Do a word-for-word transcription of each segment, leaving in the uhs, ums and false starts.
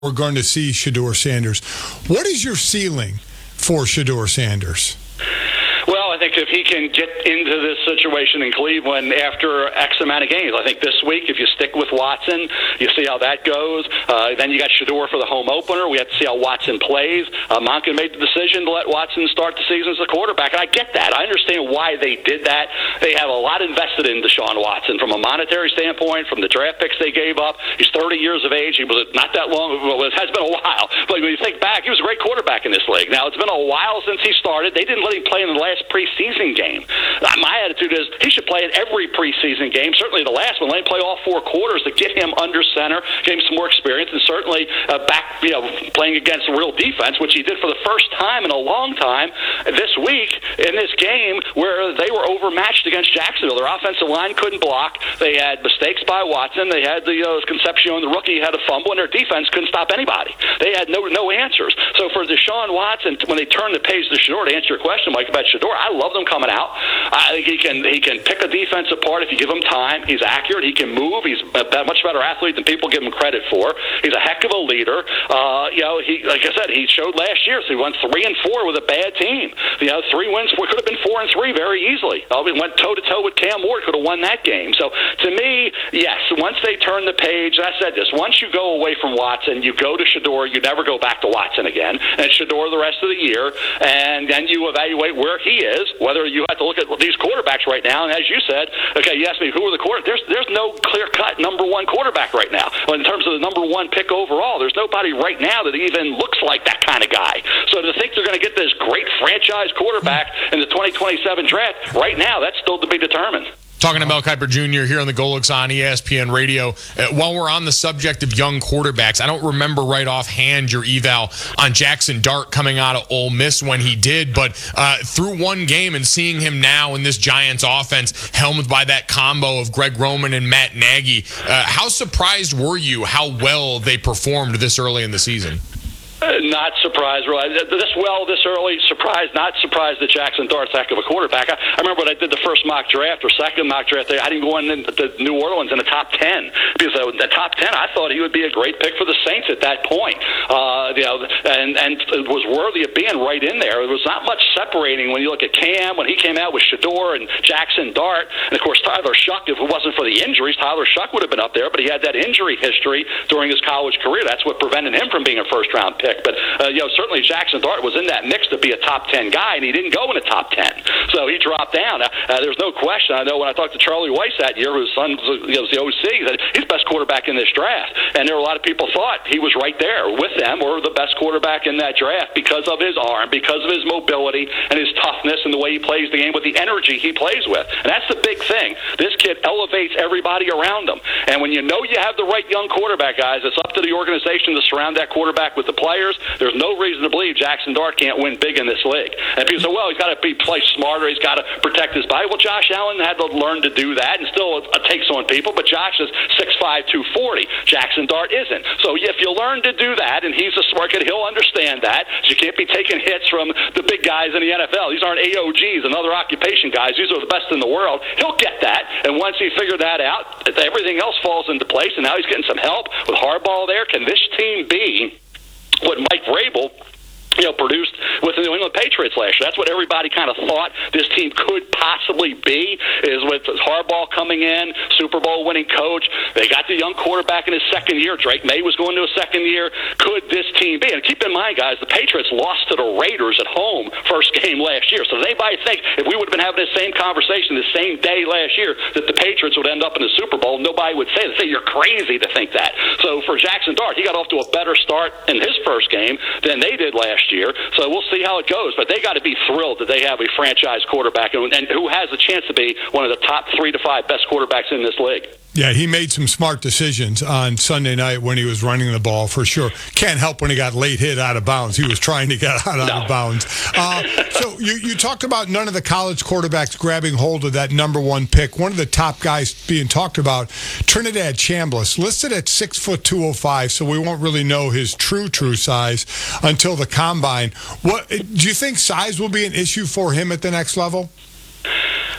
we're going to see Shedeur Sanders. What is your ceiling for Shedeur Sanders? Well, I think if he can get into this situation in Cleveland after X amount of games, I think this week, if you stick with Watson, you see how that goes. Uh, then you got Shedeur for the home opener. We have to see how Watson plays. Uh, Monken made the decision to let Watson start the season as a quarterback, and I get that. I understand why they did that. They have a lot invested in Deshaun Watson from a monetary standpoint, from the draft picks they gave up. He's thirty years of age. He was not that long. Well, it has been a while. But when you think back, he was a great quarterback in this league. Now, it's been a while since he started. They didn't let him play in the last preseason game. My attitude is he should play in every preseason game, certainly the last one. Let him play all four quarters to get him under center, get him some more experience, and certainly uh, back, you know, playing against a real defense, which he did for the first time in a long time this week in this game where they were overmatched against Jacksonville. Their offensive line couldn't block. They had mistakes by Watson. They had the uh, Concepcion, the rookie, had a fumble, and their defense couldn't stop anybody. They had no no answers. So for Deshaun Watson, when they turned the page to Shedeur, to answer your question, Mike, about Shedeur, I love them coming out. I think he can he can pick a defense apart if you give him time. He's accurate. He can move. He's a much better athlete than people give him credit for. He's a heck of a leader. Uh, you know, he like I said, he showed last year. So he went three and four with a bad team. You know, three wins could have been four and three very easily. Uh, we went toe to toe with Cam Ward, could have won that game. So to me, yes, once they turn the page, I said this. Once you go away from Watson, you go to Shedeur. You never go back to Watson again, and Shedeur the rest of the year, and then you evaluate where he is. Whether you have to look at these quarterbacks right now, and as you said, okay, you asked me who are the quarterbacks. There's there's no clear-cut number one quarterback right now. In terms of the number one pick overall, there's nobody right now that even looks like that kind of guy. So to think they're going to get this great franchise quarterback in the twenty twenty-seven draft, right now, that's still to be determined. Talking to Mel Kiper Junior here on the Golics on E S P N Radio. Uh, while we're on the subject of young quarterbacks, I don't remember right offhand your eval on Jackson Dart coming out of Ole Miss when he did, but uh, through one game and seeing him now in this Giants offense, helmed by that combo of Greg Roman and Matt Nagy, uh, how surprised were you how well they performed this early in the season? Uh, not surprised, really. This well, this early, surprised, not surprised that Jackson Dart's heck of a quarterback. I, I remember when I did the first mock draft or second mock draft, I didn't go in to New Orleans in the top ten because uh, the top ten, I thought he would be a great pick for the Saints at that point. Uh, you know, and and it was worthy of being right in there. There was not much separating when you look at Cam when he came out with Shedeur and Jackson Dart, and of course Tyler Shuck. If it wasn't for the injuries, Tyler Shuck would have been up there, but he had that injury history during his college career. That's what prevented him from being a first round pick. But uh, you know, certainly Jackson Dart was in that mix to be a top ten guy, and he didn't go in the top ten, so he dropped down. Uh, uh, there's no question. I know when I talked to Charlie Weiss that year, whose son was, you know, was the O C, he said he's the best quarterback in this draft, and there were a lot of people thought he was right there with them or the best quarterback in that draft because of his arm, because of his mobility and his toughness and the way he plays the game with the energy he plays with. And that's the big thing. This kid elevates everybody around him, and when you know you have the right young quarterback, guys, it's up to the organization to surround that quarterback with the players. There's no reason to believe Jackson Dart can't win big in this league. And people say, well, he's got to be play smarter. He's got to protect his body. Well, Josh Allen had to learn to do that, and still it takes on people. But Josh is six five, two forty. Jackson Dart isn't. So if you learn to do that, and he's a smart kid, he'll understand that. You can't be taking hits from the big guys in the N F L. These aren't A O Gs and other occupation guys. These are the best in the world. He'll get that. And once he figured that out, everything else falls into place. And now he's getting some help with Harbaugh there. Can this team be what Mike Vrabel, you know, produced with the New England Patriots last year? That's what everybody kind of thought this team could possibly be, is with Harbaugh coming in, Super Bowl winning coach. They got the young quarterback in his second year. Drake May was going to a second year. Could this team be? And keep in mind, guys, the Patriots lost to the Raiders at home first game last year. So does anybody think if we would have been having the same conversation the same day last year that the Patriots would end up in the Super Bowl? Nobody would say that. Say you're crazy to think that. So for Jackson Dart, he got off to a better start in his first game than they did last year. So we'll see how it goes. But they got to be thrilled that they have a franchise quarterback and, and who has a chance to be one of the top three to five best quarterbacks in this league. Yeah, he made some smart decisions on Sunday night when he was running the ball, for sure. Can't help when he got late hit out of bounds. He was trying to get out, out no. of bounds. Uh, so you, you talked about none of the college quarterbacks grabbing hold of that number one pick. One of the top guys being talked about, Trinidad Chambliss, listed at six foot two oh five, so we won't really know his true, true size until the combine. What do you think size will be an issue for him at the next level?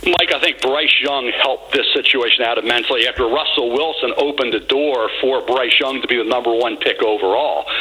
Mike, I think Bryce Young helped this situation out immensely after Russell Wilson opened the door for Bryce Young to be the number one pick overall.